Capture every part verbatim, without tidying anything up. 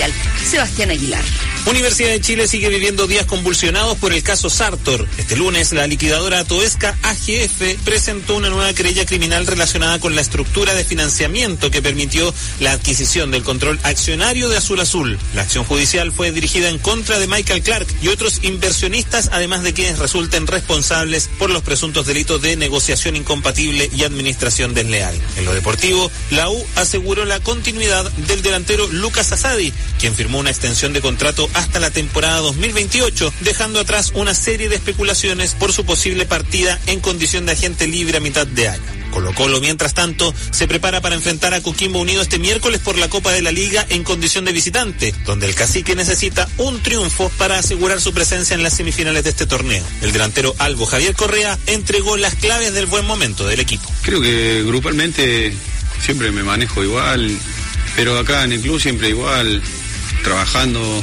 Municipal, Sebastián Aguilar. Universidad de Chile sigue viviendo días convulsionados por el caso Sartor. Este lunes, la liquidadora Toesca A G F presentó una nueva querella criminal relacionada con la estructura de financiamiento que permitió la adquisición del control accionario de Azul Azul. La acción judicial fue dirigida en contra de Michael Clark y otros inversionistas, además de quienes resulten responsables por los presuntos delitos de negociación incompatible y administración desleal. En lo deportivo, la U aseguró la continuidad del delantero Lucas Asadi, quien firmó una extensión de contrato hasta la temporada dos mil veintiocho, dejando atrás una serie de especulaciones por su posible partida en condición de agente libre a mitad de año. Colo-Colo, mientras tanto, se prepara para enfrentar a Coquimbo Unido este miércoles por la Copa de la Liga en condición de visitante, donde el cacique necesita un triunfo para asegurar su presencia en las semifinales de este torneo. El delantero albo Javier Correa entregó las claves del buen momento del equipo. Creo que grupalmente siempre me manejo igual, pero acá en el club siempre igual, trabajando,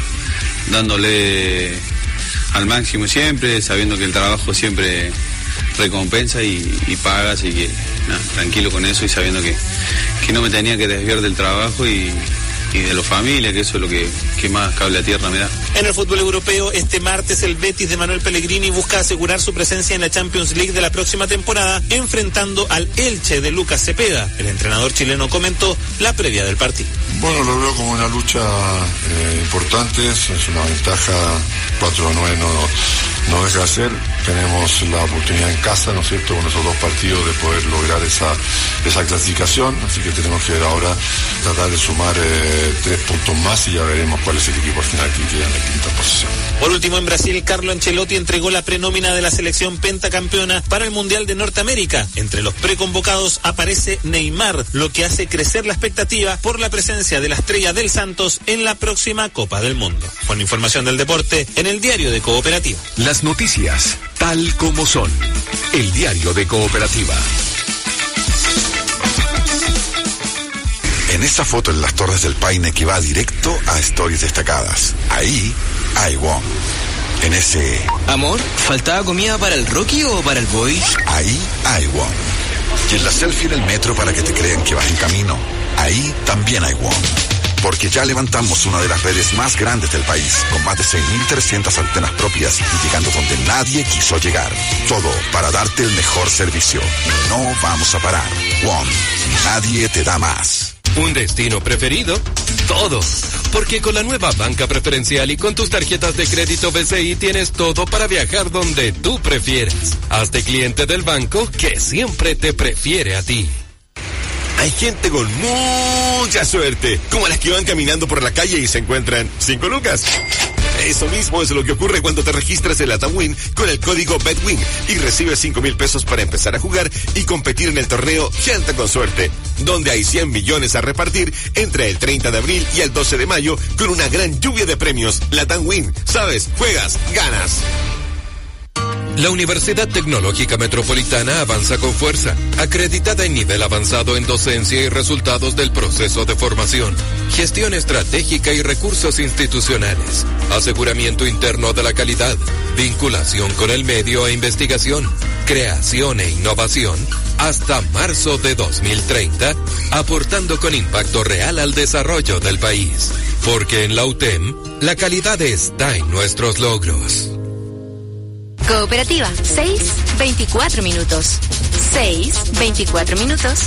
dándole al máximo siempre, sabiendo que el trabajo siempre recompensa y, y paga, así que nada, tranquilo con eso y sabiendo que, que no me tenía que desviar del trabajo y, y de la familia, que eso es lo que, que más cable a tierra me da. En el fútbol europeo, este martes el Betis de Manuel Pellegrini busca asegurar su presencia en la Champions League de la próxima temporada, enfrentando al Elche de Lucas Cepeda. El entrenador chileno comentó la previa del partido. Bueno, lo veo como una lucha eh, importante, es una ventaja, cuatro a nueve no, no deja de ser. Tenemos la oportunidad en casa, ¿no es cierto?, con esos dos partidos de poder lograr esa, esa clasificación, así que tenemos que ver ahora, tratar de sumar eh, tres puntos más y ya veremos cuál es el equipo al final que queda en la quinta posición. Por último, en Brasil, Carlo Ancelotti entregó la prenómina de la selección pentacampeona para el Mundial de Norteamérica. Entre los preconvocados aparece Neymar, lo que hace crecer la expectativa por la presencia de la estrella del Santos en la próxima Copa del Mundo. Con información del deporte, en el diario de Cooperativa. Las noticias tal como son. El diario de Cooperativa. En esa foto en las Torres del Paine que va directo a Stories Destacadas. Ahí hay Wong. En ese... Amor, ¿faltaba comida para el Rocky o para el Boy? Ahí hay Wong. Y en la selfie en el metro para que te crean que vas en camino. Ahí también hay Wong. Porque ya levantamos una de las redes más grandes del país, con más de seis mil trescientas antenas propias y llegando donde nadie quiso llegar. Todo para darte el mejor servicio. Y no vamos a parar. Wong. Nadie te da más. ¿Un destino preferido? Todo. Porque con la nueva banca preferencial y con tus tarjetas de crédito B C I tienes todo para viajar donde tú prefieras. Hazte cliente del banco que siempre te prefiere a ti. Hay gente con mucha suerte, como las que van caminando por la calle y se encuentran cinco lucas. Eso mismo es lo que ocurre cuando te registras en la TAMWIN con el código BETWIN y recibes cinco mil pesos para empezar a jugar y competir en el torneo Gente con Suerte, donde hay cien millones a repartir entre el treinta de abril y el doce de mayo con una gran lluvia de premios. La TAMWIN, sabes, juegas, ganas. La Universidad Tecnológica Metropolitana avanza con fuerza, acreditada en nivel avanzado en docencia y resultados del proceso de formación, gestión estratégica y recursos institucionales, aseguramiento interno de la calidad, vinculación con el medio e investigación, creación e innovación, hasta marzo de dos mil treinta, aportando con impacto real al desarrollo del país. Porque en la U T E M, la calidad está en nuestros logros. Cooperativa, seis veinticuatro minutos. seis veinticuatro minutos.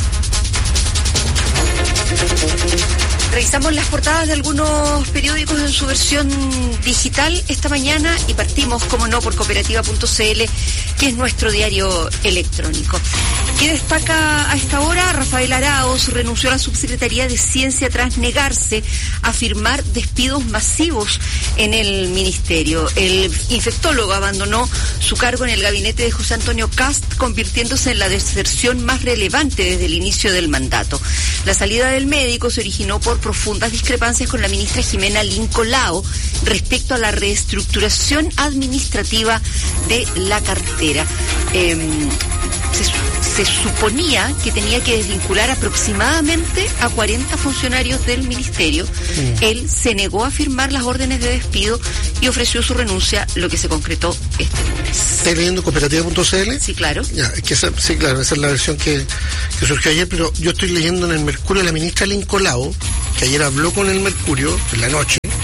Revisamos las portadas de algunos periódicos en su versión digital esta mañana y partimos, como no, por cooperativa punto c l, que es nuestro diario electrónico. ¿Qué destaca a esta hora? Rafael Arauz renunció a la subsecretaría de Ciencia tras negarse a firmar despidos masivos en el ministerio. El infectólogo abandonó su cargo en el gabinete de José Antonio Kast, convirtiéndose en la deserción más relevante desde el inicio del mandato. La salida del médico se originó por profundas discrepancias con la ministra Jimena Lincolao respecto a la reestructuración administrativa de la cartera. Eh, se, se suponía que tenía que desvincular aproximadamente a cuarenta funcionarios del ministerio. Mm. Él se negó a firmar las órdenes de despido y ofreció su renuncia, lo que se concretó este lunes. ¿Estás leyendo cooperativa punto c l? Sí, claro. Ya, es que esa, sí, claro, esa es la versión que, que surgió ayer, pero yo estoy leyendo en el Mercurio la ministra Lincolao, que ayer habló con el Mercurio en la noche,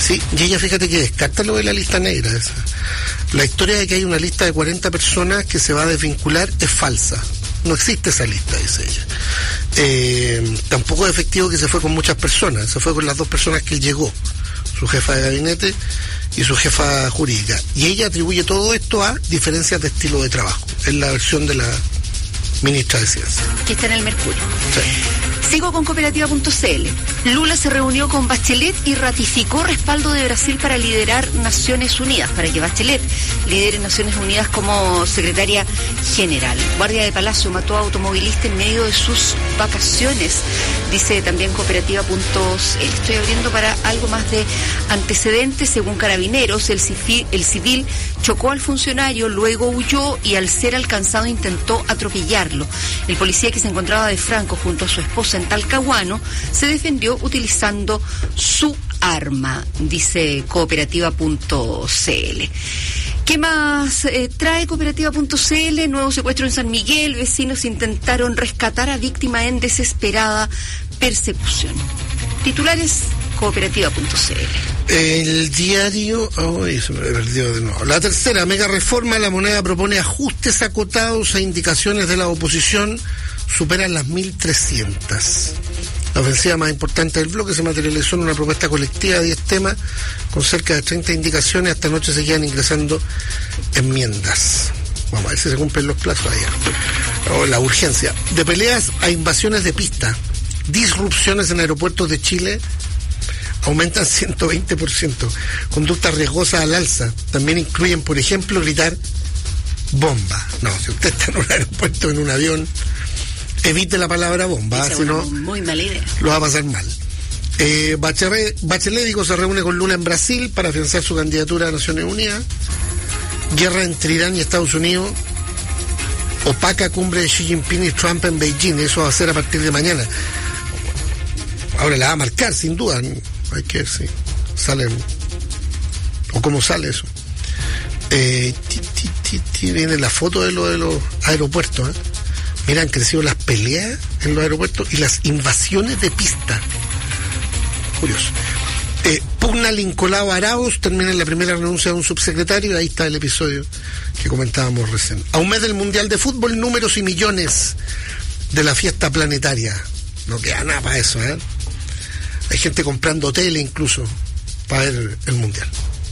Sí, y ella, fíjate que descarta lo de la lista negra. Esa. La historia de que hay una lista de cuarenta personas que se va a desvincular es falsa. No existe esa lista, dice ella. Eh, tampoco es efectivo que se fue con muchas personas. Se fue con las dos personas que él llegó, su jefa de gabinete y su jefa jurídica. Y ella atribuye todo esto a diferencias de estilo de trabajo. Es la versión de la ministra de Ciencia. Que está en el Mercurio. Sí. Sigo con cooperativa punto c l. Lula se reunió con Bachelet y ratificó respaldo de Brasil para liderar Naciones Unidas, para que Bachelet lidere Naciones Unidas como secretaria general. Guardia de Palacio mató a automovilista en medio de sus vacaciones, dice también cooperativa punto c l. Estoy abriendo para algo más de antecedentes. Según Carabineros, el civil, el civil chocó al funcionario, luego huyó y al ser alcanzado intentó atropellarlo. El policía, que se encontraba de franco junto a su esposa en Talcahuano, se defendió utilizando su arma, dice cooperativa punto c l. ¿Qué más eh, trae cooperativa punto c l? Nuevo secuestro en San Miguel. Vecinos intentaron rescatar a víctima en desesperada persecución. Titulares, cooperativa punto c l. El diario... Ay, se me perdió de nuevo. La tercera, mega reforma. La Moneda propone ajustes acotados a indicaciones de la oposición. Superan las mil trescientas. La ofensiva más importante del bloque se materializó en una propuesta colectiva de diez temas con cerca de treinta indicaciones. Esta noche se quedan ingresando enmiendas. Vamos a ver si se cumplen los plazos allá. Oh, la urgencia. De peleas a invasiones de pista. Disrupciones en aeropuertos de Chile aumentan ciento veinte por ciento. Conductas riesgosas al alza. También incluyen, por ejemplo, gritar bomba. No, si usted está en un aeropuerto, en un avión, evite la palabra bomba, si no, muy mala idea. Lo va a pasar mal. Eh, Bachelet, Bachelet digo, se reúne con Lula en Brasil para afianzar su candidatura a Naciones Unidas. Guerra entre Irán y Estados Unidos. Opaca cumbre de Xi Jinping y Trump en Beijing. Eso va a ser a partir de mañana. Ahora la va a marcar, sin duda. Hay que ver si salen o cómo sale eso. Eh, ti, ti, ti, ti, viene la foto de lo de los aeropuertos, ¿eh? Mira, han crecido las peleas en los aeropuertos y las invasiones de pista. Curioso. Eh, pugna Lincolao Arauz, termina en la primera renuncia de un subsecretario. Ahí está el episodio que comentábamos recién. A un mes del Mundial de Fútbol, números y millones de la fiesta planetaria. No queda nada para eso, ¿eh? Hay gente comprando hoteles incluso para ver el Mundial.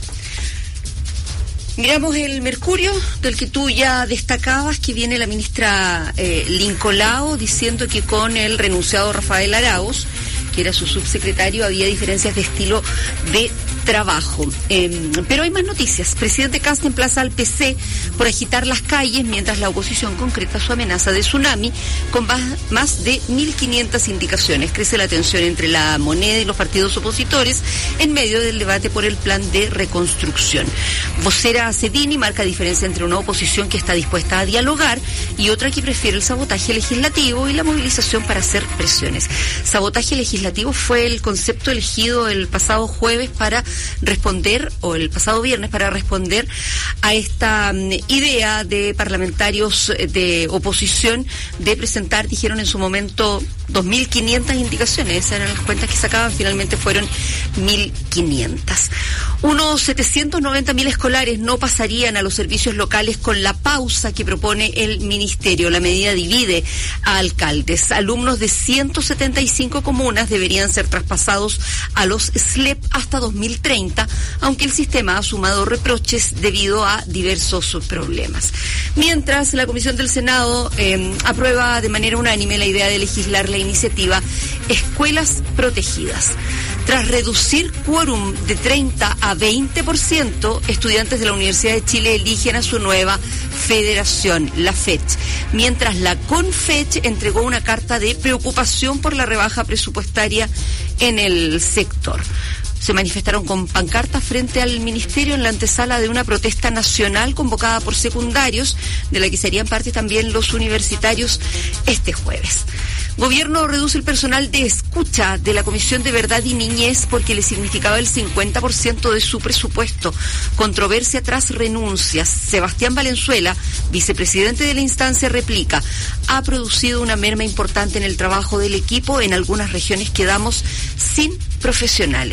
Miramos el Mercurio, del que tú ya destacabas, que viene la ministra eh, Lincolao diciendo que con el renunciado Rafael Arauz, que era su subsecretario, había diferencias de estilo de trabajo. Eh, pero hay más noticias. Presidente Kast emplaza al P C por agitar las calles mientras la oposición concreta su amenaza de tsunami con más de mil quinientas indicaciones. Crece la tensión entre la moneda y los partidos opositores en medio del debate por el plan de reconstrucción. Vocera Cedini marca diferencia entre una oposición que está dispuesta a dialogar y otra que prefiere el sabotaje legislativo y la movilización para hacer presiones. Sabotaje legislativo fue el concepto elegido el pasado jueves para responder, o el pasado viernes, para responder a esta um, idea de parlamentarios de oposición de presentar, dijeron en su momento, dos mil quinientas indicaciones. Esas eran las cuentas que sacaban, finalmente fueron mil quinientas. Unos setecientos noventa mil escolares no pasarían a los servicios locales con la pausa que propone el ministerio. La medida divide a alcaldes. Alumnos de ciento setenta y cinco comunas deberían ser traspasados a los S L E P hasta dos mil treinta, aunque el sistema ha sumado reproches debido a diversos problemas. Mientras, la Comisión del Senado eh, aprueba de manera unánime la idea de legislar la iniciativa Escuelas Protegidas. Tras reducir quórum de treinta a veinte por ciento, estudiantes de la Universidad de Chile eligen a su nueva federación, la F E C H, mientras la CONFECH entregó una carta de preocupación por la rebaja presupuestaria en el sector. Se manifestaron con pancartas frente al ministerio en la antesala de una protesta nacional convocada por secundarios, de la que serían parte también los universitarios este jueves. Gobierno reduce el personal de escucha de la Comisión de Verdad y Niñez porque le significaba el cincuenta por ciento de su presupuesto. Controversia tras renuncias. Sebastián Valenzuela, vicepresidente de la instancia, replica: ha producido una merma importante en el trabajo del equipo. En algunas regiones quedamos sin profesionales.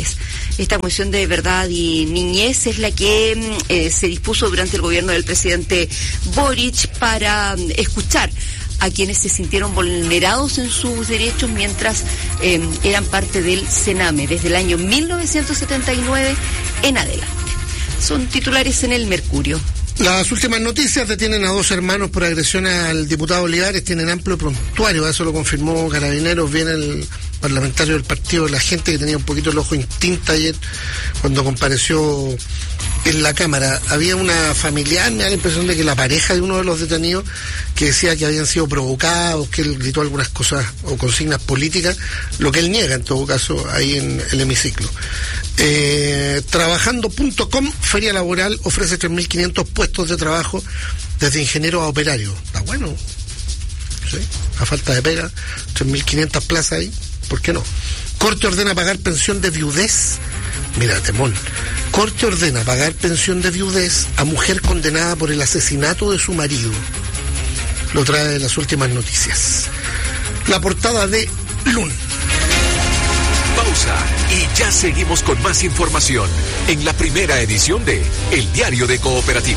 Esta Comisión de Verdad y Niñez es la que eh, se dispuso durante el gobierno del presidente Boric para eh, escuchar a quienes se sintieron vulnerados en sus derechos mientras eh, eran parte del Sename desde el año mil novecientos setenta y nueve en adelante. Son titulares en el Mercurio. Las últimas noticias: detienen a dos hermanos por agresión al diputado Olivares, tienen amplio prontuario, eso lo confirmó Carabineros, viene el parlamentario del partido de la gente que tenía un poquito el ojo en tinta ayer cuando compareció en la Cámara. Había una familiar, me da la impresión de que la pareja de uno de los detenidos, que decía que habían sido provocados, que él gritó algunas cosas o consignas políticas, lo que él niega en todo caso ahí en el hemiciclo. Eh, trabajando punto com, feria laboral, ofrece tres mil quinientos puestos de trabajo desde ingeniero a operario. Está bueno, ¿sí? A falta de pega, tres mil quinientas plazas ahí, ¿por qué no? Corte ordena pagar pensión de viudez. Mira, temón. Corte ordena pagar pensión de viudez a mujer condenada por el asesinato de su marido. Lo trae las últimas noticias. La portada de Lun. Pausa y ya seguimos con más información en la primera edición de El Diario de Cooperativa.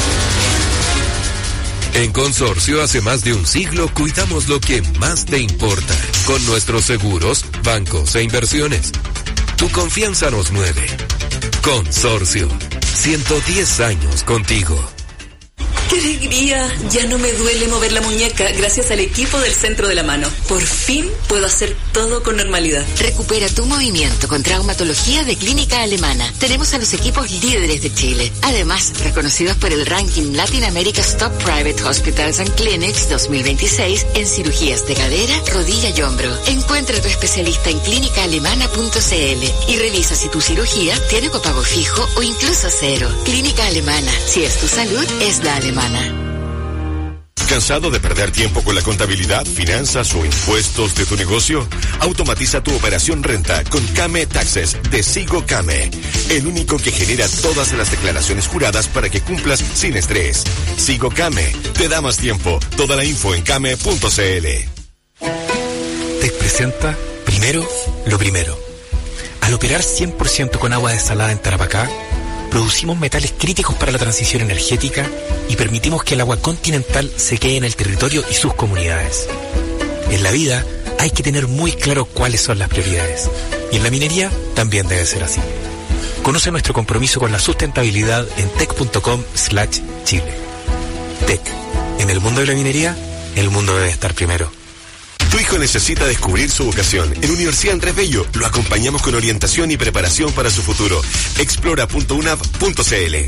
En Consorcio, hace más de un siglo, cuidamos lo que más te importa con nuestros seguros, bancos e inversiones. Tu confianza nos mueve. Consorcio, ciento diez años contigo. ¡Qué alegría! Ya no me duele mover la muñeca gracias al equipo del Centro de la Mano. Por fin puedo hacer todo con normalidad. Recupera tu movimiento con traumatología de Clínica Alemana. Tenemos a los equipos líderes de Chile. Además, reconocidos por el ranking Latin America's Top Private Hospitals and Clinics dos mil veintiséis en cirugías de cadera, rodilla y hombro. Encuentra a tu especialista en clínica alemana punto c l y revisa si tu cirugía tiene copago fijo o incluso cero. Clínica Alemana. Si es tu salud, es la alemana. ¿Cansado de perder tiempo con la contabilidad, finanzas o impuestos de tu negocio? Automatiza tu operación renta con Came Taxes de Sigo Came, el único que genera todas las declaraciones juradas para que cumplas sin estrés. Sigo Came, te da más tiempo. Toda la info en came punto c l. Te presenta primero lo primero. Al operar cien por ciento con agua desalada en Tarapacá, producimos metales críticos para la transición energética y permitimos que el agua continental se quede en el territorio y sus comunidades. En la vida hay que tener muy claro cuáles son las prioridades, y en la minería también debe ser así. Conoce nuestro compromiso con la sustentabilidad en tec punto com slash chile. Tec, en el mundo de la minería, el mundo debe estar primero. Tu hijo necesita descubrir su vocación. En Universidad Andrés Bello lo acompañamos con orientación y preparación para su futuro. explora punto unap punto c l.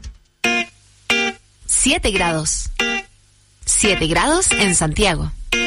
siete grados. siete grados en Santiago.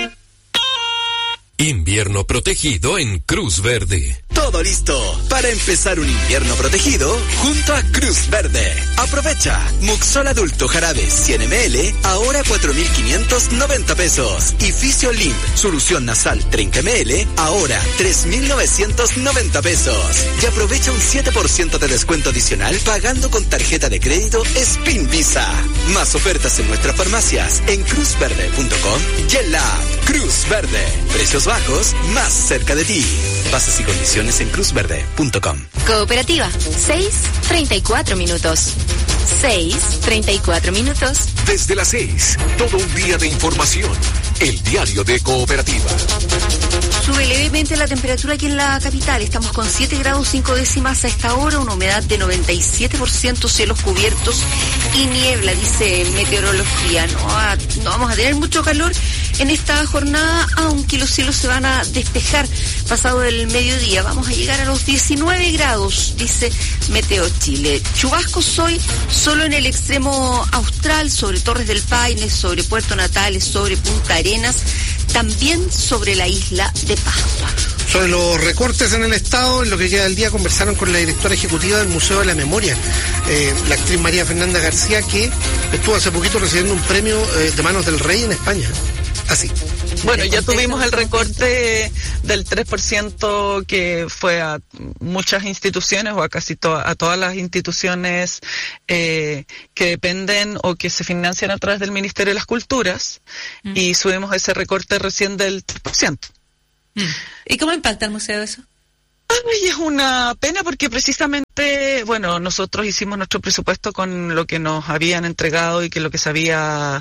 Invierno protegido en Cruz Verde. Todo listo para empezar un invierno protegido junto a Cruz Verde. Aprovecha Muxol adulto jarabe cien mililitros, ahora cuatro mil quinientos noventa pesos. Y Fisiolink solución nasal treinta mililitros, ahora tres mil novecientos noventa pesos. Y aprovecha un siete por ciento de descuento adicional pagando con tarjeta de crédito Spin Visa. Más ofertas en nuestras farmacias en cruz verde punto com y en la app Cruz Verde. Precios bajos más cerca de ti. Bases y condiciones en cruz verde punto com. Cooperativa, seis treinta y cuatro minutos. seis treinta y cuatro minutos. Desde las seis, todo un día de información. El Diario de Cooperativa. Sube levemente la temperatura aquí en la capital. Estamos con siete grados cinco décimas a esta hora, una humedad de noventa y siete por ciento, cielos cubiertos y niebla, dice meteorología. No, a, no vamos a tener mucho calor en esta jornada, aunque los cielos se van a despejar pasado el mediodía. Vamos a llegar a los diecinueve grados, dice Meteo Chile. Chubascos hoy solo en el extremo austral, sobre Torres del Paine, sobre Puerto Natales, sobre Punta Arenas, también sobre la isla de Pascua. Sobre los recortes en el Estado, en lo que queda del día, conversaron con la directora ejecutiva del Museo de la Memoria, eh, la actriz María Fernanda García, que estuvo hace poquito recibiendo un premio eh, de manos del rey en España. Así. Bueno, ya tuvimos el recorte del tres por ciento que fue a muchas instituciones o a casi to- a todas las instituciones eh, que dependen o que se financian a través del Ministerio de las Culturas, mm. y subimos ese recorte recién del tres por ciento. Mm. ¿Y cómo impacta el museo eso? Ay, es una pena porque precisamente, bueno, nosotros hicimos nuestro presupuesto con lo que nos habían entregado y que lo que se había,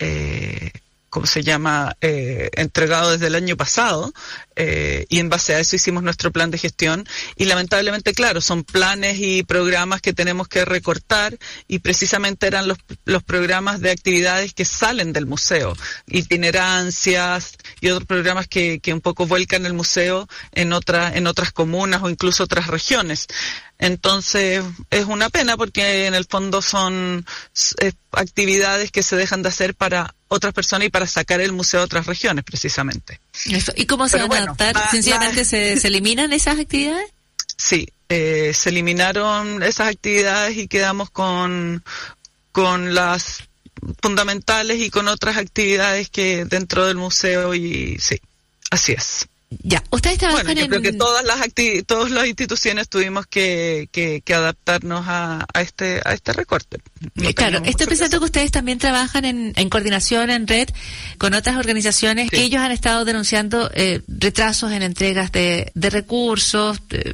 eh, ¿cómo se llama?, eh, entregado desde el año pasado, eh, y en base a eso hicimos nuestro plan de gestión, y lamentablemente, claro, son planes y programas que tenemos que recortar, y precisamente eran los, los programas de actividades que salen del museo, itinerancias y otros programas que, que un poco vuelcan el museo en otra, en otras comunas o incluso otras regiones. Entonces es una pena porque en el fondo son eh, actividades que se dejan de hacer para otras personas y para sacar el museo a otras regiones precisamente. Eso. ¿Y cómo se Pero van a bueno, adaptar? La, ¿Sencillamente la... ¿se, se eliminan esas actividades? Sí, eh, se eliminaron esas actividades y quedamos con, con las fundamentales y con otras actividades que dentro del museo, y sí, así es. Ya, ustedes trabajan bueno, yo en... creo que todas las acti- todas las instituciones tuvimos que, que, que adaptarnos a, a este a este recorte. No claro, estoy pensando que ustedes también trabajan en, en coordinación, en red, con otras organizaciones sí. que ellos han estado denunciando eh, retrasos en entregas de, de recursos, eh,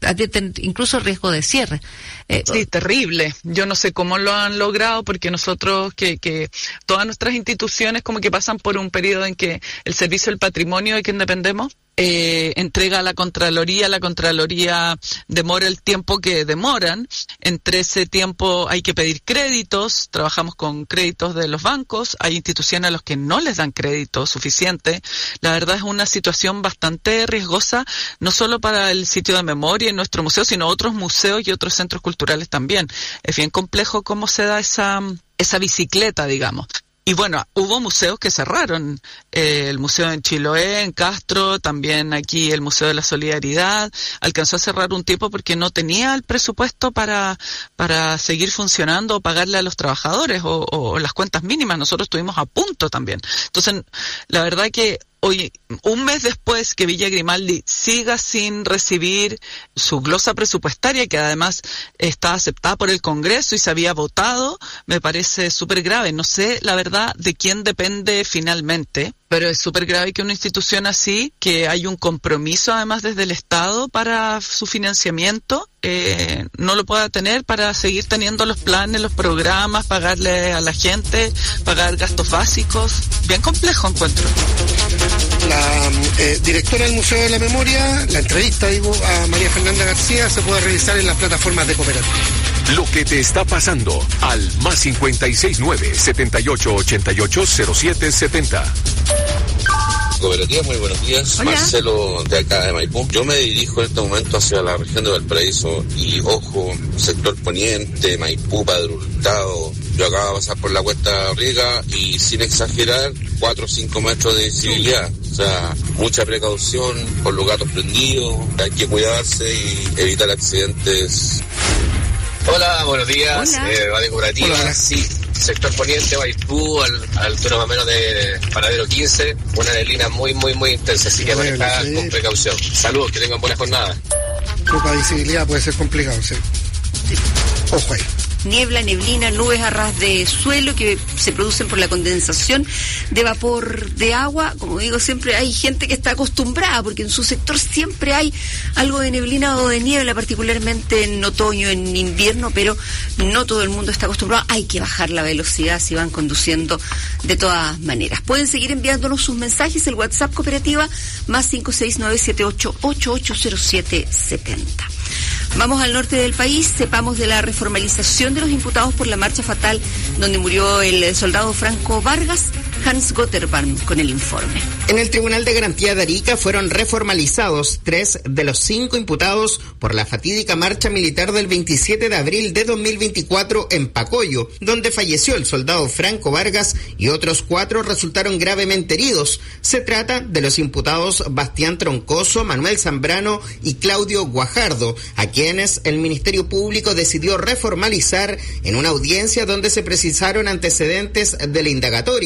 incluso riesgo de cierre. Eh, sí, terrible. Yo no sé cómo lo han logrado, porque nosotros, que, que todas nuestras instituciones como que pasan por un periodo en que el Servicio del Patrimonio de quien dependemos, Eh, entrega a la Contraloría, la Contraloría demora el tiempo que demoran, entre ese tiempo hay que pedir créditos, trabajamos con créditos de los bancos, hay instituciones a los que no les dan crédito suficiente. La verdad es una situación bastante riesgosa, no solo para el sitio de memoria en nuestro museo, sino otros museos y otros centros culturales también. Es bien complejo cómo se da esa, esa bicicleta, digamos. Y bueno, hubo museos que cerraron, eh, el museo en Chiloé, en Castro, también aquí el Museo de la Solidaridad, alcanzó a cerrar un tiempo porque no tenía el presupuesto para para seguir funcionando o pagarle a los trabajadores o, o las cuentas mínimas. Nosotros estuvimos a punto también. Entonces, la verdad que hoy, un mes después que Villa Grimaldi siga sin recibir su glosa presupuestaria, que además está aceptada por el Congreso y se había votado, me parece súper grave. No sé, la verdad, de quién depende finalmente, pero es súper grave que una institución así, que hay un compromiso además desde el Estado para su financiamiento, eh, no lo pueda tener para seguir teniendo los planes, los programas, pagarle a la gente, pagar gastos básicos. Bien complejo encuentro. La eh, directora del Museo de la Memoria, la entrevista, digo, a María Fernanda García, se puede revisar en las plataformas de Cooperativa. Lo que te está pasando al más cincuenta y seis nueve, setenta y ocho ochenta y ocho cero siete setenta. Cooperativa, muy buenos días. Hola. Marcelo, de acá de Maipú. Yo me dirijo en este momento hacia la región de Valparaíso y, ojo, sector poniente, Maipú, Padre Hurtado. Yo acabo de pasar por la Cuesta Rica y, sin exagerar, cuatro o cinco metros de visibilidad. O sea, mucha precaución por los gatos prendidos. Hay que cuidarse y evitar accidentes. Hola, buenos días. Hola. Eh, Radio Cooperativa. Hola. Sí. Sector poniente, Maipú, al, a la altura más o menos de Paradero quince, una neblina muy, muy, muy intensa, así que manejar sí. con precaución. Saludos, que tengan buena jornada. Poca visibilidad puede ser complicado, sí. Ojo ahí. Niebla, neblina, nubes a ras de suelo que se producen por la condensación de vapor de agua. Como digo, siempre hay gente que está acostumbrada, porque en su sector siempre hay algo de neblina o de niebla, particularmente en otoño, en invierno, pero no todo el mundo está acostumbrado. Hay que bajar la velocidad si van conduciendo de todas maneras. Pueden seguir enviándonos sus mensajes, el WhatsApp Cooperativa, más cinco seis nueve siete ocho ocho ocho cero siete setenta. Vamos al norte del país, sepamos de la reformalización de los imputados por la marcha fatal donde murió el soldado Franco Vargas. Hans Gotterbaum con el informe. En el Tribunal de Garantía de Arica fueron reformalizados tres de los cinco imputados por la fatídica marcha militar del veintisiete de abril de dos mil veinticuatro en Pacoyo, donde falleció el soldado Franco Vargas y otros cuatro resultaron gravemente heridos. Se trata de los imputados Bastián Troncoso, Manuel Zambrano y Claudio Guajardo, a quienes el Ministerio Público decidió reformalizar en una audiencia donde se precisaron antecedentes de la indagatoria. Así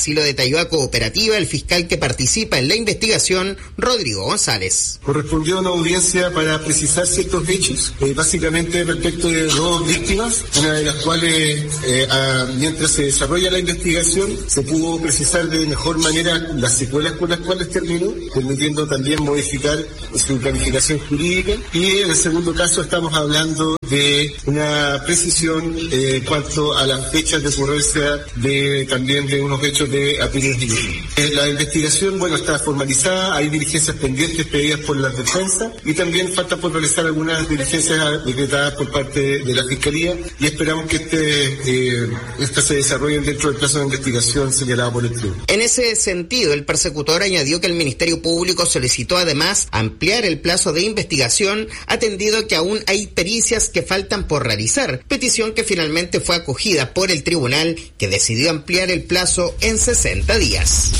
Así lo detalló a Cooperativa el fiscal que participa en la investigación, Rodrigo González. Correspondió una audiencia para precisar ciertos hechos, eh, básicamente respecto de dos víctimas, una de las cuales, eh, a, mientras se desarrolla la investigación, se pudo precisar de mejor manera las secuelas con las cuales terminó, permitiendo también modificar su calificación jurídica. Y en el segundo caso estamos hablando de una precisión eh, en cuanto a las fechas de ocurrencia de también de unos hechos de apiles eh, La investigación, bueno, está formalizada, hay diligencias pendientes pedidas por la defensa y también falta por realizar algunas diligencias decretadas por parte de la Fiscalía y esperamos que este, eh, estas se desarrollen dentro del plazo de investigación señalado por el tribunal. En ese sentido, el persecutor añadió que el Ministerio Público solicitó además ampliar el plazo de investigación, atendido que aún hay pericias que faltan por realizar, petición que finalmente fue acogida por el tribunal, que decidió ampliar el plazo en sesenta días.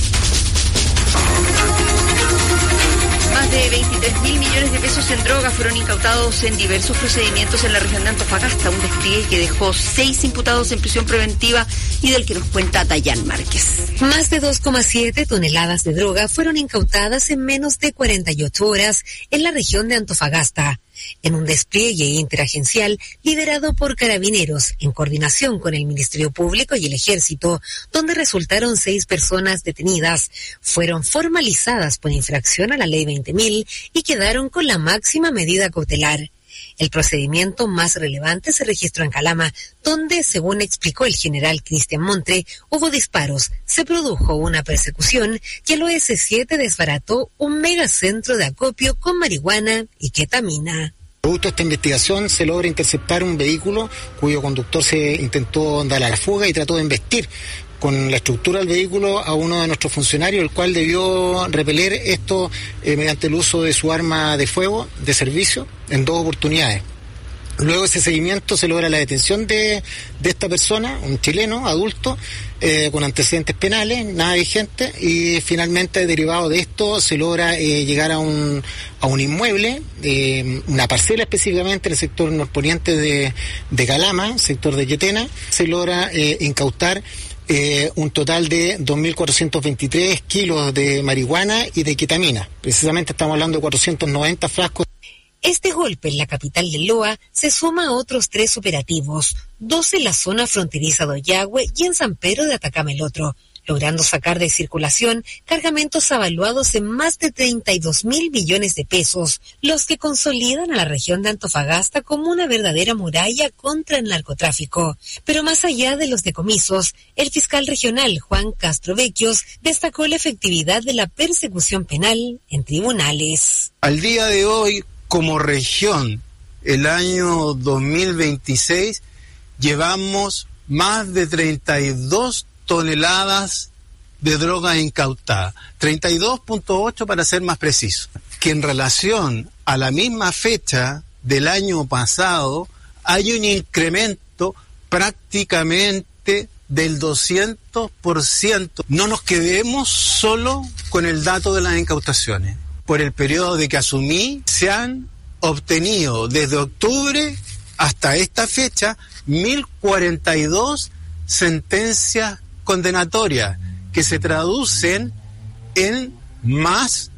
Más de veintitrés mil millones de pesos en drogas fueron incautados en diversos procedimientos en la región de Antofagasta, un despliegue que dejó seis imputados en prisión preventiva y del que nos cuenta Dayan Márquez. Más de dos coma siete toneladas de droga fueron incautadas en menos de cuarenta y ocho horas en la región de Antofagasta, en un despliegue interagencial liderado por Carabineros en coordinación con el Ministerio Público y el Ejército, donde resultaron seis personas detenidas, fueron formalizadas por infracción a la Ley veinte mil y quedaron con la máxima medida cautelar. El procedimiento más relevante se registró en Calama, donde, según explicó el general Cristian Montre, hubo disparos, se produjo una persecución y el O S siete desbarató un megacentro de acopio con marihuana y ketamina. Producto de esta investigación se logra interceptar un vehículo cuyo conductor se intentó dar a la fuga y trató de embestir con la estructura del vehículo a uno de nuestros funcionarios, el cual debió repeler esto eh, mediante el uso de su arma de fuego de servicio en dos oportunidades. Luego de ese seguimiento se logra la detención de, de esta persona, un chileno adulto, eh, con antecedentes penales, nada vigente, y finalmente derivado de esto se logra eh, llegar a un, a un inmueble, eh, una parcela específicamente en el sector norponiente de, de Calama, sector de Yetena, se logra eh, incautar Eh, un total de dos mil cuatrocientos veintitrés kilos de marihuana y de ketamina. Precisamente estamos hablando de cuatrocientos noventa frascos. Este golpe en la capital del Loa se suma a otros tres operativos, dos en la zona fronteriza de Ollagüe y en San Pedro de Atacama el otro, logrando sacar de circulación cargamentos avaluados en más de treinta y dos mil millones de pesos, los que consolidan a la región de Antofagasta como una verdadera muralla contra el narcotráfico. Pero más allá de los decomisos, el fiscal regional Juan Castro Vecchios destacó la efectividad de la persecución penal en tribunales. Al día de hoy, como región, el año dos mil veintiséis, llevamos más de treinta y dos toneladas de drogas incautadas, treinta y dos punto ocho para ser más preciso, que en relación a la misma fecha del año pasado hay un incremento prácticamente del doscientos por ciento. No nos quedemos solo con el dato de las incautaciones. Por el periodo de que asumí, se han obtenido desde octubre hasta esta fecha mil cuarenta y dos sentencias condenatorias que se traducen en más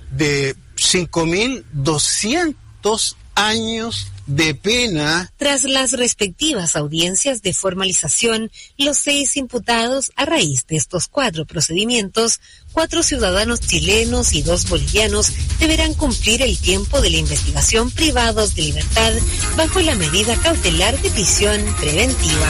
de cinco mil doscientos años de pena. Tras las respectivas audiencias de formalización, los seis imputados a raíz de estos cuatro procedimientos, cuatro ciudadanos chilenos y dos bolivianos, deberán cumplir el tiempo de la investigación privados de libertad bajo la medida cautelar de prisión preventiva.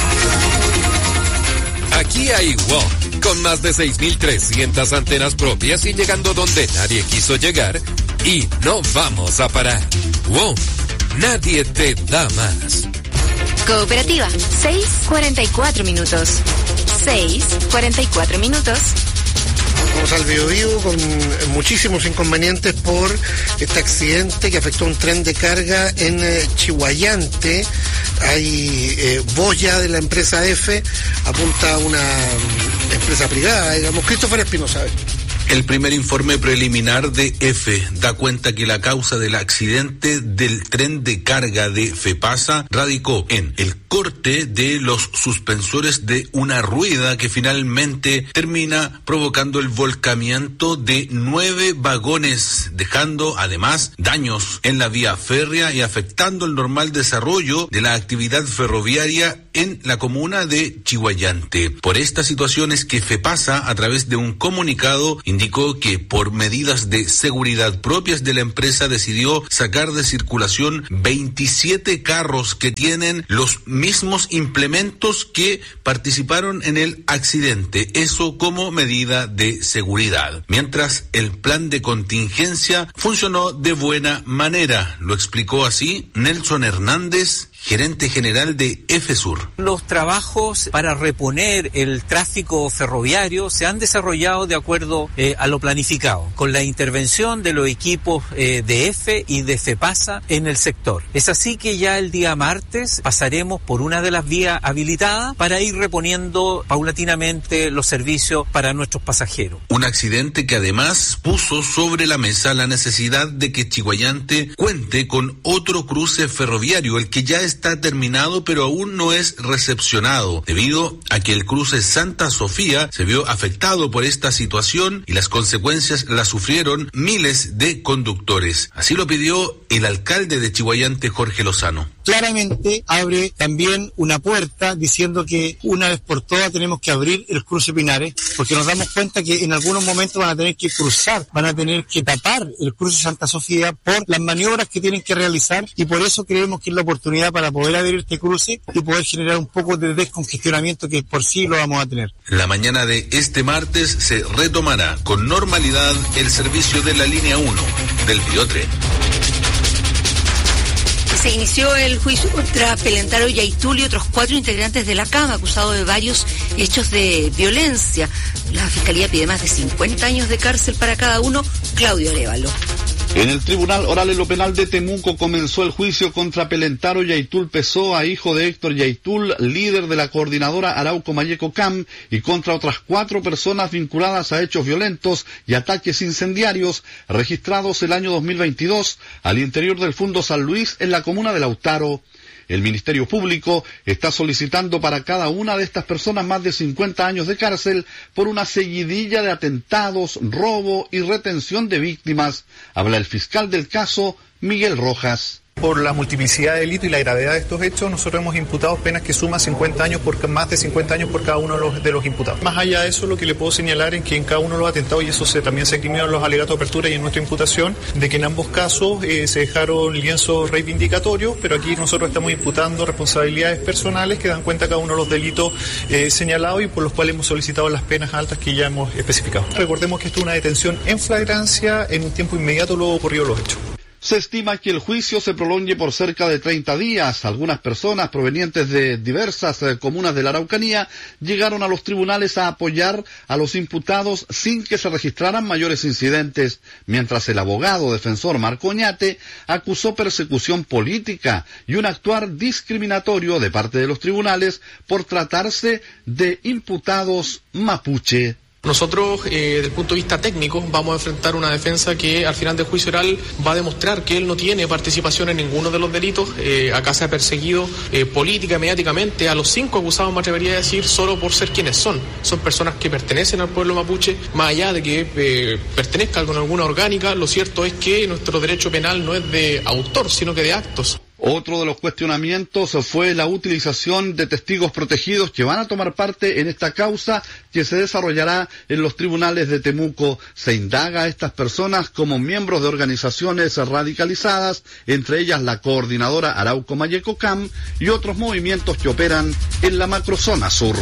Aquí hay W O M, con más de seis mil trescientas antenas propias y llegando donde nadie quiso llegar, y no vamos a parar. W O M, nadie te da más. Cooperativa, seis cuarenta y cuatro minutos. seis cuarenta y cuatro minutos. Vamos al Biobío con muchísimos inconvenientes por este accidente que afectó a un tren de carga en eh, Chihuayante. Hay eh, voz ya de la empresa F, apunta a una um, empresa privada, digamos. Christopher Espinosa. El primer informe preliminar de EFE da cuenta que la causa del accidente del tren de carga de FEPASA radicó en el corte de los suspensores de una rueda que finalmente termina provocando el volcamiento de nueve vagones, dejando además daños en la vía férrea y afectando el normal desarrollo de la actividad ferroviaria en la comuna de Chiguayante. Por estas situaciones que FEPASA, a través de un comunicado, indicó que por medidas de seguridad propias de la empresa decidió sacar de circulación veintisiete carros que tienen los mismos implementos que participaron en el accidente, eso como medida de seguridad. Mientras el plan de contingencia funcionó de buena manera, lo explicó así Nelson Hernández, gerente general de EFESUR. Los trabajos para reponer el tráfico ferroviario se han desarrollado de acuerdo eh, a lo planificado, con la intervención de los equipos eh, de EFE y de FEPASA en el sector. Es así que ya el día martes pasaremos por una de las vías habilitadas para ir reponiendo paulatinamente los servicios para nuestros pasajeros. Un accidente que además puso sobre la mesa la necesidad de que Chiguayante cuente con otro cruce ferroviario, el que ya es está terminado pero aún no es recepcionado, debido a que el cruce Santa Sofía se vio afectado por esta situación y las consecuencias las sufrieron miles de conductores. Así lo pidió el alcalde de Chiguayante, Jorge Lozano. Claramente abre también una puerta diciendo que una vez por todas tenemos que abrir el cruce Pinares, porque nos damos cuenta que en algunos momentos van a tener que cruzar, van a tener que tapar el cruce Santa Sofía por las maniobras que tienen que realizar, y por eso creemos que es la oportunidad para poder abrir este cruce y poder generar un poco de descongestionamiento que por sí lo vamos a tener. La mañana de este martes se retomará con normalidad el servicio de la línea uno del Biotren. Se inició el juicio contra Pelentaro Yaitul y otros cuatro integrantes de la CAM, acusados de varios hechos de violencia. La Fiscalía pide más de cincuenta años de cárcel para cada uno. Claudio Arévalo. En el Tribunal Oral en lo Penal de Temuco comenzó el juicio contra Pelentaro Yaitul Pessoa, hijo de Héctor Yaitul, líder de la coordinadora Arauco Mayeco C A M, y contra otras cuatro personas vinculadas a hechos violentos y ataques incendiarios registrados el año dos mil veintidós al interior del Fundo San Luis en la comuna de Lautaro. El Ministerio Público está solicitando para cada una de estas personas más de cincuenta años de cárcel por una seguidilla de atentados, robo y retención de víctimas. Habla el fiscal del caso, Miguel Rojas. Por la multiplicidad de delitos y la gravedad de estos hechos, nosotros hemos imputado penas que suman cincuenta años por más de cincuenta años por cada uno de los, de los imputados. Más allá de eso, lo que le puedo señalar es que en cada uno de los atentados, y eso se, también se incrimina en los alegatos de apertura y en nuestra imputación, de que en ambos casos eh, se dejaron lienzos reivindicatorios, pero aquí nosotros estamos imputando responsabilidades personales que dan cuenta de cada uno de los delitos eh, señalados y por los cuales hemos solicitado las penas altas que ya hemos especificado. Recordemos que esto es una detención en flagrancia en un tiempo inmediato luego ocurrido los hechos. Se estima que el juicio se prolongue por cerca de treinta días. Algunas personas provenientes de diversas eh, comunas de la Araucanía llegaron a los tribunales a apoyar a los imputados sin que se registraran mayores incidentes, mientras el abogado defensor Marco Oñate acusó persecución política y un actuar discriminatorio de parte de los tribunales por tratarse de imputados mapuche. Nosotros, eh, desde el punto de vista técnico, vamos a enfrentar una defensa que al final del juicio oral va a demostrar que él no tiene participación en ninguno de los delitos. Eh, acá se ha perseguido eh, política, mediáticamente, a los cinco acusados, me atrevería a decir, solo por ser quienes son. Son personas que pertenecen al pueblo mapuche, más allá de que eh, pertenezcan con alguna orgánica. Lo cierto es que nuestro derecho penal no es de autor, sino que de actos. Otro de los cuestionamientos fue la utilización de testigos protegidos que van a tomar parte en esta causa que se desarrollará en los tribunales de Temuco. Se indaga a estas personas como miembros de organizaciones radicalizadas, entre ellas la coordinadora Arauco Mayeco C A M y otros movimientos que operan en la macrozona sur.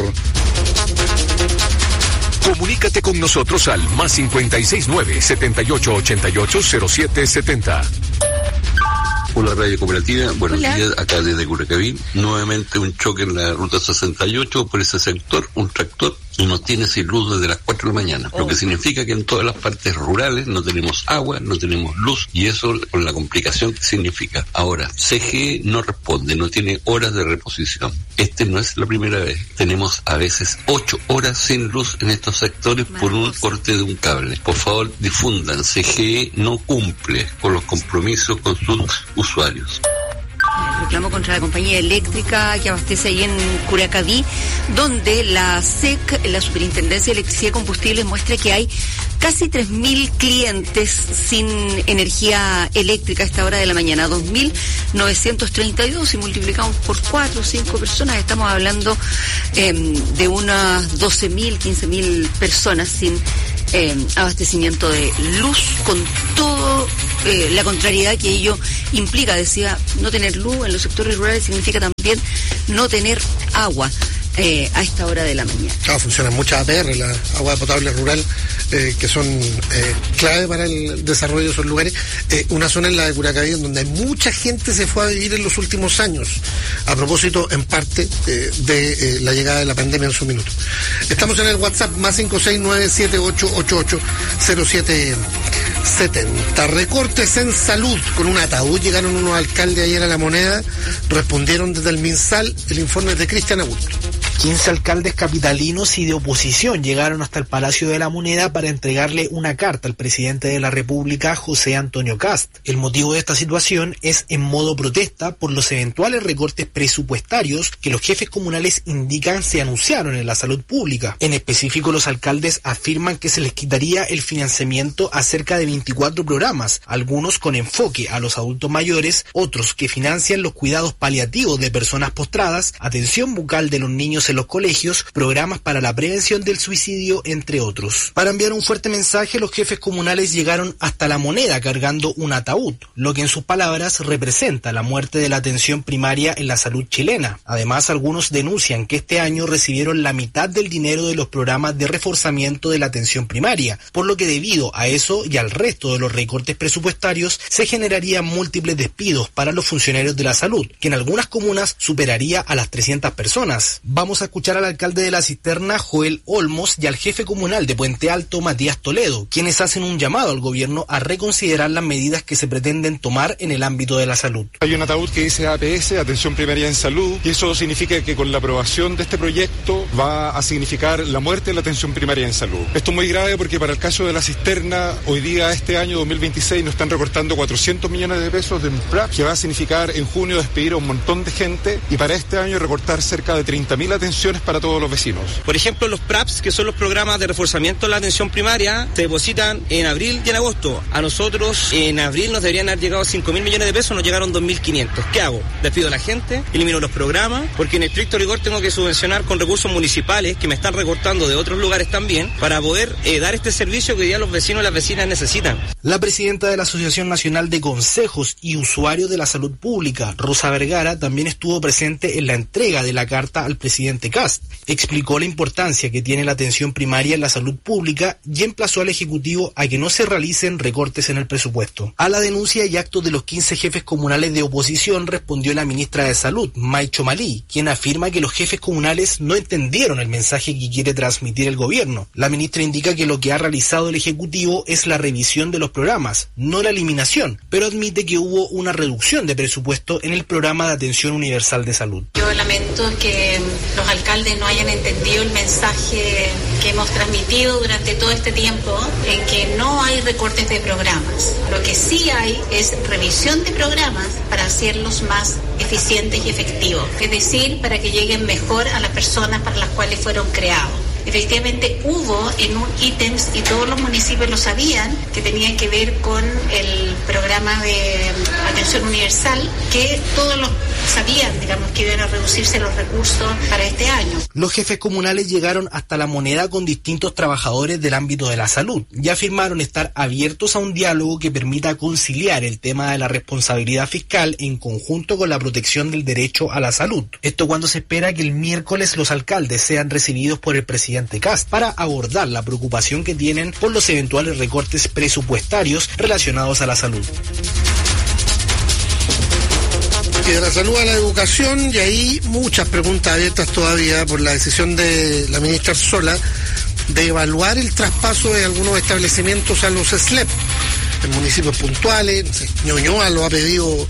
Comunícate con nosotros al más cinco seis nueve, siete ocho ocho ocho, cero siete siete cero. Hola Radio Cooperativa, buenos Hola. días, acá desde Curacaví. Nuevamente un choque en la ruta sesenta y ocho por ese sector, un tractor y nos tiene sin luz desde las cuatro de la mañana, oh. lo que significa que en todas las partes rurales no tenemos agua, no tenemos luz, y eso con la complicación que significa. Ahora, C G E no responde, no tiene horas de reposición. Este no es la primera vez. Tenemos a veces ocho horas sin luz en estos sectores por un corte de un cable. Por favor, difundan. C G E no cumple con los compromisos con sus usuarios. Reclamo contra la compañía eléctrica que abastece ahí en Curacaví, donde la S E C, la Superintendencia de Electricidad y Combustibles, muestra que hay casi tres mil clientes sin energía eléctrica a esta hora de la mañana, dos mil novecientos treinta y dos, y multiplicamos por cuatro o cinco personas, estamos hablando eh, de unas doce mil, quince mil personas sin eh, abastecimiento de luz, con todo eh, la contrariedad que ello implica. Decía, no tener luz en los sectores rurales significa también no tener agua eh, a esta hora de la mañana. Claro, funcionan muchas A P R, la agua potable rural, eh, que son eh, clave para el desarrollo de esos lugares. Eh, una zona en la de Curacaví donde mucha gente se fue a vivir en los últimos años, a propósito, en parte, eh, de eh, la llegada de la pandemia en su minuto. Estamos en el WhatsApp más cinco seis nueve siete ocho ocho ocho cero siete setenta. Recortes en salud. Con un ataúd llegaron unos alcaldes ayer a La Moneda, respondieron desde el MinSal. El informe es de Cristian Augusto. quince alcaldes capitalinos y de oposición llegaron hasta el Palacio de la Moneda para entregarle una carta al presidente de la República, José Antonio Kast. El motivo de esta situación es en modo protesta por los eventuales recortes presupuestarios que los jefes comunales indican se anunciaron en la salud pública. En específico, los alcaldes afirman que se les quitaría el financiamiento a cerca de veinticuatro programas, algunos con enfoque a los adultos mayores, otros que financian los cuidados paliativos de personas postradas, atención bucal de los niños en los colegios, programas para la prevención del suicidio, entre otros. Para enviar un fuerte mensaje, los jefes comunales llegaron hasta La Moneda cargando un ataúd, lo que en sus palabras representa la muerte de la atención primaria en la salud chilena. Además, algunos denuncian que este año recibieron la mitad del dinero de los programas de reforzamiento de la atención primaria, por lo que debido a eso y al resto de los recortes presupuestarios se generarían múltiples despidos para los funcionarios de la salud, que en algunas comunas superaría a las trescientas personas. Vamos a escuchar al alcalde de La Cisterna, Joel Olmos, y al jefe comunal de Puente Alto, Matías Toledo, quienes hacen un llamado al gobierno a reconsiderar las medidas que se pretenden tomar en el ámbito de la salud. Hay un ataúd que dice A P S, Atención Primaria en Salud, y eso significa que con la aprobación de este proyecto va a significar la muerte de la atención primaria en salud. Esto es muy grave porque para el caso de La Cisterna, hoy día, este año dos mil veintiséis, nos están recortando cuatrocientos millones de pesos de un P R A P, que va a significar en junio despedir a un montón de gente, y para este año recortar cerca de treinta mil atenciones para todos los vecinos. Por ejemplo, los P R A Ps, que son los programas de reforzamiento de la atención primaria, se depositan en abril y en agosto. A nosotros en abril nos deberían haber llegado cinco mil millones de pesos, nos llegaron dos mil quinientos. ¿Qué hago? Despido a la gente, elimino los programas, porque en estricto rigor tengo que subvencionar con recursos municipales que me están recortando de otros lugares también para poder eh, dar este servicio que hoy día los vecinos y las vecinas necesitan. La presidenta de la Asociación Nacional de Consejos y Usuarios de la Salud Pública, Rosa Vergara, también estuvo presente en la entrega de la carta al presidente Kast. Explicó la importancia que tiene la atención primaria en la salud pública y emplazó al Ejecutivo a que no se realicen recortes en el presupuesto. A la denuncia y actos de los quince jefes comunales de oposición respondió la ministra de Salud, May Chomalí, quien afirma que los jefes comunales no entendieron el mensaje que quiere transmitir el gobierno. La ministra indica que lo que ha realizado el Ejecutivo es la revisión de los programas, no la eliminación, pero admite que hubo una reducción de presupuesto en el programa de atención universal de salud. Yo lamento que los alcaldes no hayan entendido el mensaje que hemos transmitido durante todo este tiempo, en que no hay recortes de programas. Lo que sí hay es revisión de programas para hacerlos más eficientes y efectivos, es decir, para que lleguen mejor a las personas para las cuales fueron creados. Efectivamente hubo en un ítems, y todos los municipios lo sabían, que tenían que ver con el programa de atención universal, que todos los sabían, digamos, que iban a reducirse los recursos para este año. Los jefes comunales llegaron hasta La Moneda con distintos trabajadores del ámbito de la salud y afirmaron estar abiertos a un diálogo que permita conciliar el tema de la responsabilidad fiscal en conjunto con la protección del derecho a la salud. Esto cuando se espera que el miércoles los alcaldes sean recibidos por el presidente Kast para abordar la preocupación que tienen por los eventuales recortes presupuestarios relacionados a la salud. Y de la salud a la educación, y ahí muchas preguntas abiertas todavía por la decisión de la ministra Arzola de evaluar el traspaso de algunos establecimientos a los S L E P en municipios puntuales. No sé, Ñuñoa lo ha pedido,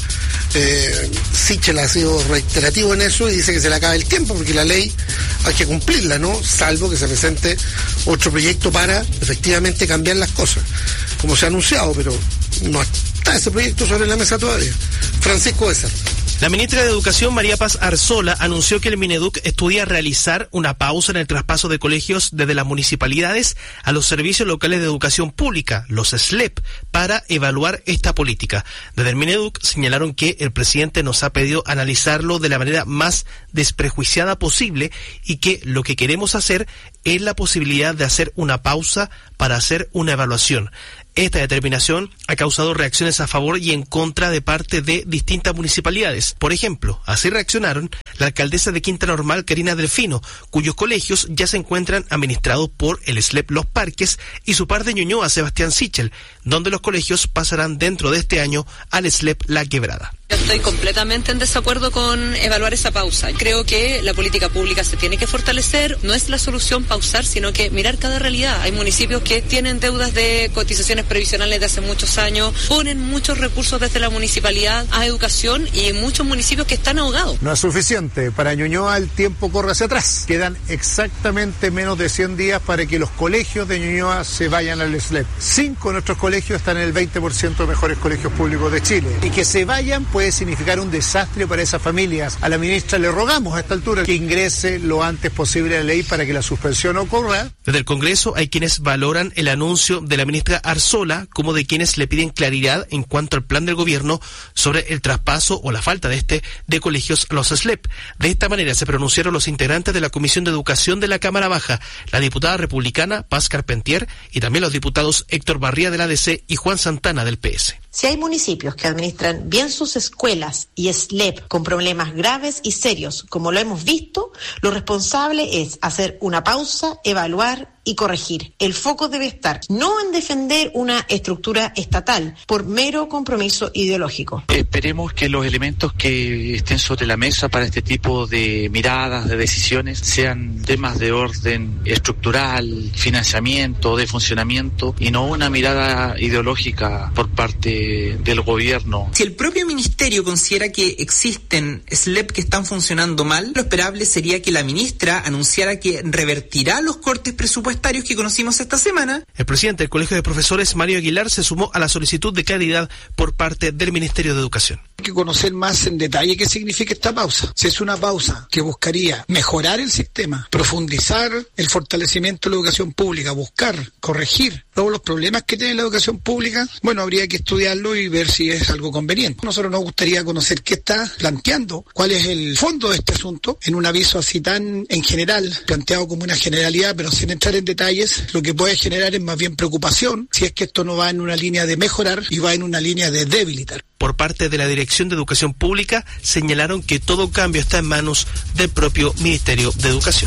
eh, Sichel ha sido reiterativo en eso y dice que se le acaba el tiempo porque la ley hay que cumplirla, ¿no? Salvo que se presente otro proyecto para efectivamente cambiar las cosas, como se ha anunciado, pero no está ese proyecto sobre la mesa todavía. Francisco César. La ministra de Educación, María Paz Arzola, anunció que el Mineduc estudia realizar una pausa en el traspaso de colegios desde las municipalidades a los servicios locales de educación pública, los S L E P, para evaluar esta política. Desde el Mineduc señalaron que el presidente nos ha pedido analizarlo de la manera más desprejuiciada posible y que lo que queremos hacer es la posibilidad de hacer una pausa para hacer una evaluación. Esta determinación ha causado reacciones a favor y en contra de parte de distintas municipalidades. Por ejemplo, así reaccionaron la alcaldesa de Quinta Normal, Karina Delfino, cuyos colegios ya se encuentran administrados por el S L E P Los Parques, y su par de Ñuñoa, Sebastián Sichel, donde los colegios pasarán dentro de este año al S L E P La Quebrada. Estoy completamente en desacuerdo con evaluar esa pausa. Creo que la política pública se tiene que fortalecer. No es la solución pausar, sino que mirar cada realidad. Hay municipios que tienen deudas de cotizaciones previsionales de hace muchos años, ponen muchos recursos desde la municipalidad a educación y hay muchos municipios que están ahogados. No es suficiente. Para Ñuñoa el tiempo corre hacia atrás. Quedan exactamente menos de cien días para que los colegios de Ñuñoa se vayan al S L E P. Cinco de nuestros colegios están en el veinte por ciento de mejores colegios públicos de Chile. Y que se vayan puede significar un desastre para esas familias. A la ministra le rogamos a esta altura que ingrese lo antes posible a la ley para que la suspensión ocurra. Desde el Congreso hay quienes valoran el anuncio de la ministra Arzola como de quienes le piden claridad en cuanto al plan del gobierno sobre el traspaso o la falta de este de colegios a los S L E P. De esta manera se pronunciaron los integrantes de la Comisión de Educación de la Cámara Baja, la diputada republicana Paz Carpentier y también los diputados Héctor Barría del A D C y Juan Santana del P S. Si hay municipios que administran bien sus escuelas y S L E P con problemas graves y serios, como lo hemos visto, lo responsable es hacer una pausa, evaluar y corregir. El foco debe estar no en defender una estructura estatal por mero compromiso ideológico. Esperemos que los elementos que estén sobre la mesa para este tipo de miradas, de decisiones, sean temas de orden estructural, financiamiento, de funcionamiento, y no una mirada ideológica por parte del gobierno. Si el propio ministerio considera que existen S L E P que están funcionando mal, lo esperable sería que la ministra anunciara que revertirá los cortes presupuestarios que conocimos esta semana. El presidente del Colegio de Profesores, Mario Aguilar, se sumó a la solicitud de claridad por parte del Ministerio de Educación. Hay que conocer más en detalle qué significa esta pausa. Si es una pausa que buscaría mejorar el sistema, profundizar el fortalecimiento de la educación pública, buscar, corregir todos los problemas que tiene la educación pública, bueno, habría que estudiarlo y ver si es algo conveniente. A nosotros nos gustaría conocer qué está planteando, cuál es el fondo de este asunto, en un aviso así tan en general, planteado como una generalidad, pero sin entrar en detalles. Lo que puede generar es más bien preocupación si es que esto no va en una línea de mejorar y va en una línea de debilitar. Por parte de la Dirección de Educación Pública señalaron que todo cambio está en manos del propio Ministerio de Educación.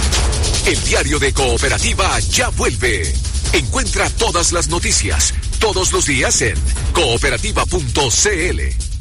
El diario de Cooperativa ya vuelve. Encuentra todas las noticias, todos los días en cooperativa punto c l.